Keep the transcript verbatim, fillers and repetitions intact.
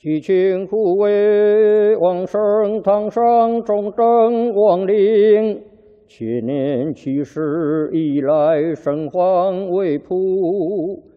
提请护卫往生堂上忠贞亡灵，千年七世以来圣皇为仆。